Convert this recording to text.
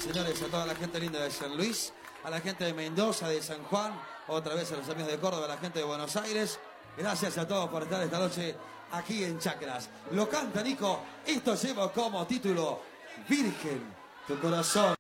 señores, a toda la gente linda de San Luis, a la gente de Mendoza, de San Juan, otra vez a los amigos de Córdoba, a la gente de Buenos Aires. Gracias a todos por estar esta noche aquí en Chacras. Lo canta Nico, esto lleva como título Virgen, tu corazón.